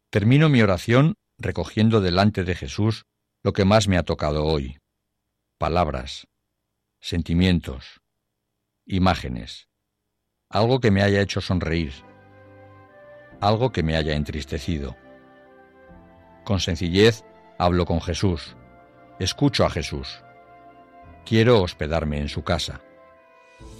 Termino mi oración recogiendo delante de Jesús lo que más me ha tocado hoy: palabras, sentimientos, imágenes, algo que me haya hecho sonreír, algo que me haya entristecido. Con sencillez hablo con Jesús, escucho a Jesús. Quiero hospedarme en su casa.